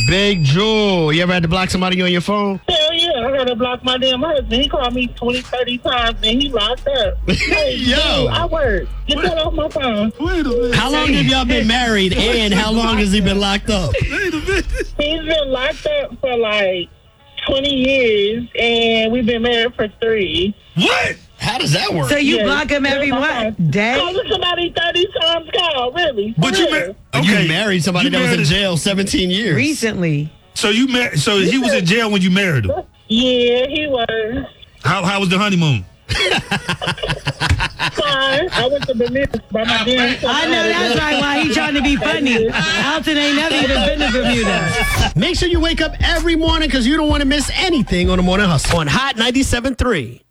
Big Jewel. You ever had to block somebody on your phone? Hell yeah, I had to block my damn husband. He called me 20, 30 times and he locked up. Hey, Yo. dude, I work. Get that off my phone. Wait a minute. How long have y'all been married and how long has he been locked up? Wait a minute. He's been locked up for like 20 years and we've been married for 3. What? How does that work? So you Yes. block him every what? Day? Calling somebody 30 times, call, really. For But you real. You married somebody You that was in married- jail 17 years. Recently. So you married? So he was in jail when you married him. Yeah, he was. How was the honeymoon? Fine. I went to Bermuda by my damn self. I know that's right. Why he trying to be funny? Alton ain't never even been to Bermuda. Make sure you wake up every morning because you don't want to miss anything on the Morning Hustle. On Hot 97.3.